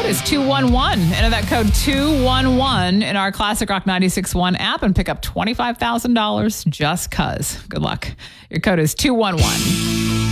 is 211. Enter that code 211 in our Classic Rock 96.1 app and pick up $25,000 just cuz. Good luck. Your code is 211.